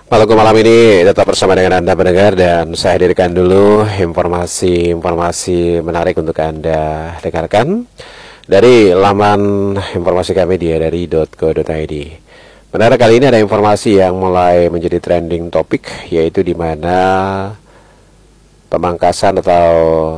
Malam ini tetap bersama dengan Anda pendengar, dan saya hadirkan dulu informasi menarik untuk Anda dengarkan dari laman informasi kami di rri.co.id. Pendengar, kali ini ada informasi yang mulai menjadi trending topik, yaitu di mana pemangkasan atau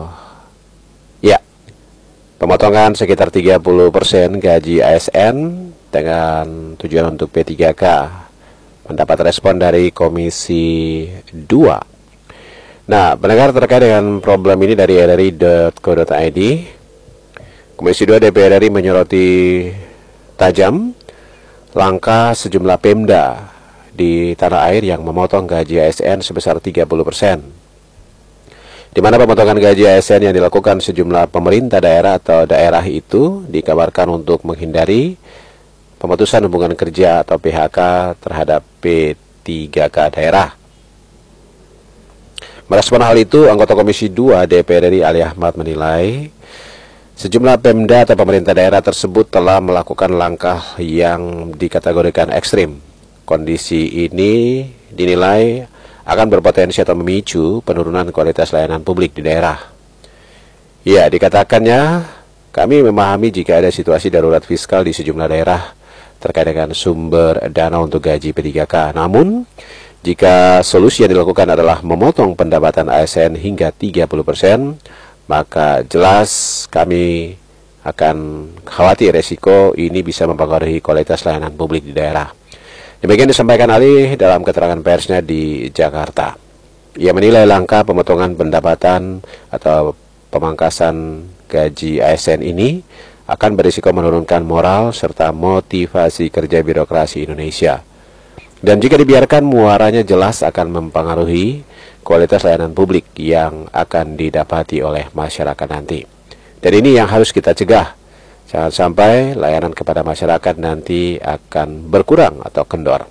pemotongan sekitar 30% gaji ASN dengan tujuan untuk P3K mendapat respon dari Komisi 2. Nah, pendengar, terkait dengan problem ini dari rri.co.id, Komisi 2 DPR RI menyoroti tajam langkah sejumlah Pemda di tanah air yang memotong gaji ASN sebesar 30%. Di mana pemotongan gaji ASN yang dilakukan sejumlah pemerintah daerah atau daerah itu dikabarkan untuk menghindari pemutusan hubungan kerja atau PHK terhadap P3K daerah. Merespon hal itu, anggota Komisi 2 DPR RI Ali Ahmad menilai sejumlah Pemda atau pemerintah daerah tersebut telah melakukan langkah yang dikategorikan ekstrim. Kondisi ini dinilai akan berpotensi atau memicu penurunan kualitas layanan publik di daerah. Ya, dikatakannya, kami memahami jika ada situasi darurat fiskal di sejumlah daerah terkait dengan sumber dana untuk gaji P3K. Namun, jika solusi yang dilakukan adalah memotong pendapatan ASN hingga 30%, maka jelas kami akan khawatir resiko ini bisa mempengaruhi kualitas layanan publik di daerah. Demikian disampaikan Ali dalam keterangan persnya di Jakarta. Ia menilai langkah pemotongan pendapatan atau pemangkasan gaji ASN ini akan berisiko menurunkan moral serta motivasi kerja birokrasi Indonesia. Dan jika dibiarkan, muaranya jelas akan mempengaruhi kualitas layanan publik yang akan didapati oleh masyarakat nanti. Dan ini yang harus kita cegah. Jangan sampai layanan kepada masyarakat nanti akan berkurang atau kendor.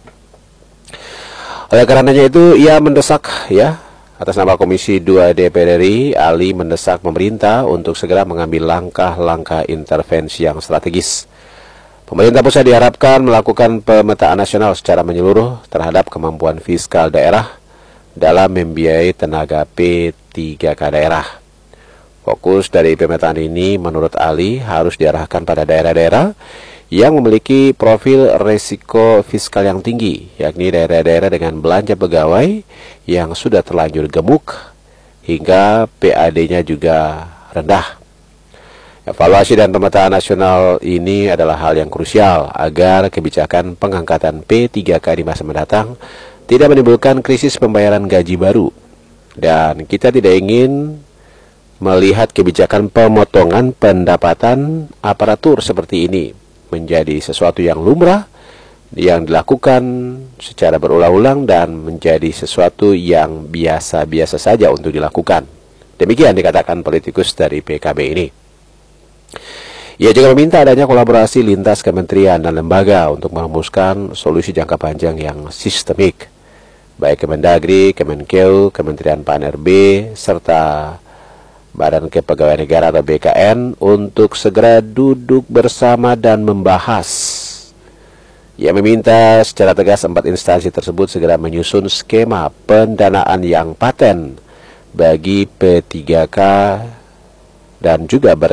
Oleh karenanya itu, ia mendesak atas nama Komisi 2 DPR RI, Ali mendesak pemerintah untuk segera mengambil langkah-langkah intervensi yang strategis. Pemerintah pusat diharapkan melakukan pemetaan nasional secara menyeluruh terhadap kemampuan fiskal daerah dalam membiayai tenaga P3K daerah. Fokus dari pemetaan ini menurut Ali harus diarahkan pada daerah-daerah yang memiliki profil resiko fiskal yang tinggi, yakni daerah-daerah dengan belanja pegawai yang sudah terlanjur gemuk hingga PAD-nya juga rendah. Evaluasi dan pemetaan nasional ini adalah hal yang krusial agar kebijakan pengangkatan P3K di masa mendatang tidak menimbulkan krisis pembayaran gaji baru. Dan kita tidak ingin melihat kebijakan pemotongan pendapatan aparatur seperti ini menjadi sesuatu yang lumrah, yang dilakukan secara berulang-ulang dan menjadi sesuatu yang biasa-biasa saja untuk dilakukan. Demikian dikatakan politikus dari PKB ini. Ia juga meminta adanya kolaborasi lintas kementerian dan lembaga untuk merumuskan solusi jangka panjang yang sistemik, baik Kemendagri, Kemenkeu, Kementerian PAN-RB, serta Badan Kepegawaian Negara atau BKN untuk segera duduk bersama dan membahas. Ia meminta secara tegas 4 instansi tersebut segera menyusun skema pendanaan yang paten bagi P3K dan juga